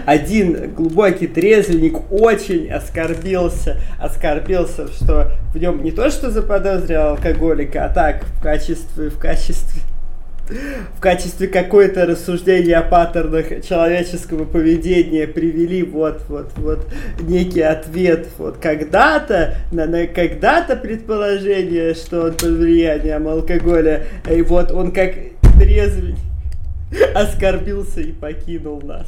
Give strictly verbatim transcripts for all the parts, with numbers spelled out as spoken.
один глубокий трезвенник очень оскорбился, оскорбился, что в нем не то что заподозрил алкоголика, а так в качестве, в качестве, в качестве какое-то рассуждения о паттернах человеческого поведения привели вот, вот, вот некий ответ. Вот когда-то, на, на, когда-то предположение, что он под влиянием алкоголя, и вот он как трезвенник оскорбился и покинул нас.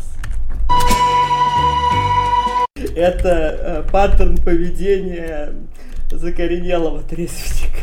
Это э, паттерн поведения закоренелого трезвенника.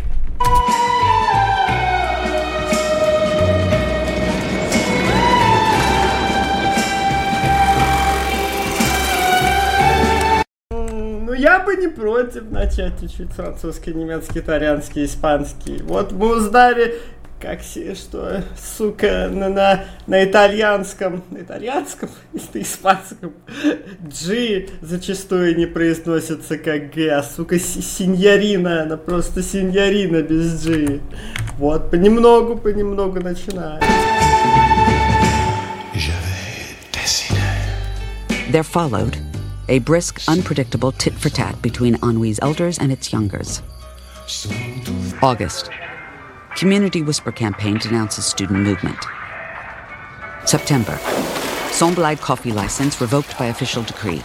Ну, я бы не против начать учить французский, немецкий, итальянский, испанский. Вот мы узнали, как си, что, сука, на, на, на итальянском, на итальянском или на испанском G зачастую не произносится как Г, а, сука, синьорина, она просто синьорина без G. Вот, понемногу, понемногу начинаем. There followed a brisk, unpredictable tit-for-tat between Anouilh's elders and its youngers. August. Community Whisper campaign denounces student movement. September. Somblide coffee license revoked by official decree.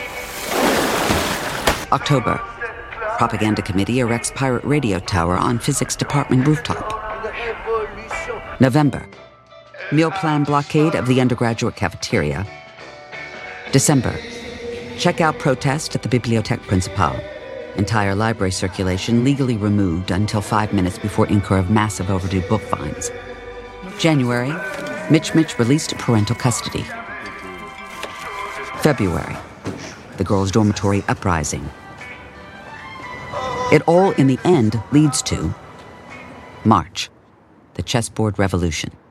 October. Propaganda committee erects pirate radio tower on physics department rooftop. November. Meal plan blockade of the undergraduate cafeteria. December. Checkout protest at the Bibliothèque Principale. Entire library circulation legally removed until five minutes before incur of massive overdue book fines. January, Mitch Mitch released to parental custody. February, the girls' dormitory uprising. It all, in the end, leads to March, the chessboard revolution.